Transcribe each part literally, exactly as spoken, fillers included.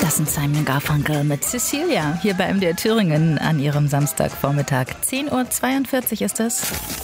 Das sind Simon Garfunkel mit Cecilia hier bei M D R Thüringen an ihrem Samstagvormittag. zehn Uhr zweiundvierzig ist es.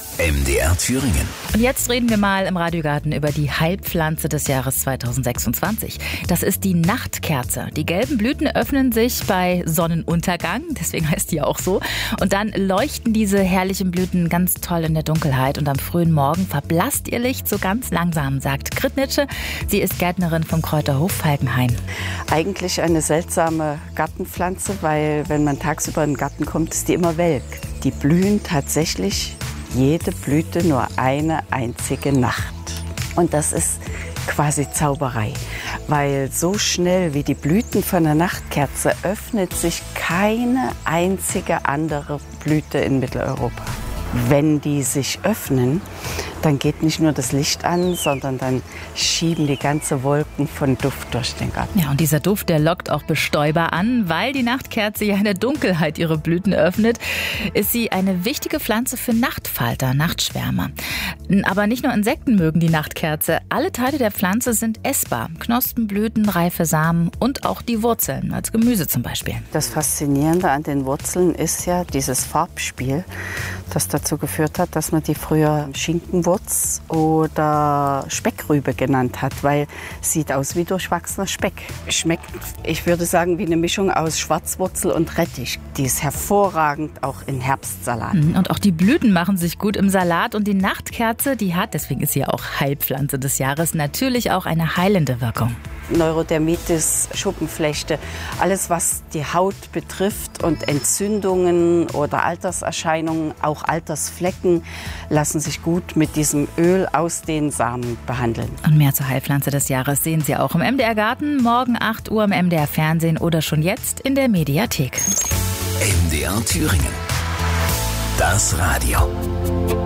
M D R Thüringen. Und jetzt reden wir mal im Radiogarten über die Heilpflanze des Jahres zweitausendsechsundzwanzig. Das ist die Nachtkerze. Die gelben Blüten öffnen sich bei Sonnenuntergang, deswegen heißt die auch so. Und dann leuchten diese herrlichen Blüten ganz toll in der Dunkelheit. Und am frühen Morgen verblasst ihr Licht so ganz langsam, sagt Grit Nitsche. Sie ist Gärtnerin vom Kräuterhof Falkenhain. Eigentlich eine seltsame Gartenpflanze, weil wenn man tagsüber in den Garten kommt, ist die immer welk. Die blühen tatsächlich jede Blüte nur eine einzige Nacht. Und das ist quasi Zauberei, weil so schnell wie die Blüten von der Nachtkerze öffnet sich keine einzige andere Blüte in Mitteleuropa. Wenn die sich öffnen, dann geht nicht nur das Licht an, sondern dann schieben die ganze Wolken von Duft durch den Garten. Ja, und dieser Duft, der lockt auch Bestäuber an, weil die Nachtkerze ja in der Dunkelheit ihre Blüten öffnet, ist sie eine wichtige Pflanze für Nachtfalter, Nachtschwärmer. Aber nicht nur Insekten mögen die Nachtkerze. Alle Teile der Pflanze sind essbar. Knospen, Blüten, reife Samen und auch die Wurzeln, als Gemüse zum Beispiel. Das Faszinierende an den Wurzeln ist ja dieses Farbspiel, das dazu geführt hat, dass man die früher Schinkenwurz oder Speckrübe genannt hat, weil sieht aus wie durchwachsener Speck. Schmeckt, ich würde sagen, wie eine Mischung aus Schwarzwurzel und Rettich. Die ist hervorragend auch in Herbstsalaten. Und auch die Blüten machen sich gut im Salat. Und die Nachtkerze, die hat, deswegen ist sie auch Heilpflanze des Jahres, natürlich auch eine heilende Wirkung. Neurodermitis, Schuppenflechte, alles was die Haut betrifft und Entzündungen oder Alterserscheinungen, auch Altersflecken, lassen sich gut mit diesem Öl aus den Samen behandeln. Und mehr zur Heilpflanze des Jahres sehen Sie auch im M D R Garten, morgen acht Uhr im M D R Fernsehen oder schon jetzt in der Mediathek. M D R Thüringen. Das Radio.